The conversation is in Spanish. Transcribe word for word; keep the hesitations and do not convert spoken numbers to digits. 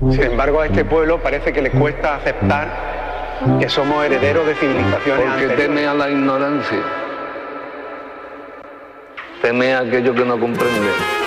Sin embargo, a este pueblo parece que le cuesta aceptar que somos herederos de civilizaciones Porque anteriores. teme a la ignorancia, teme a aquello que no comprende.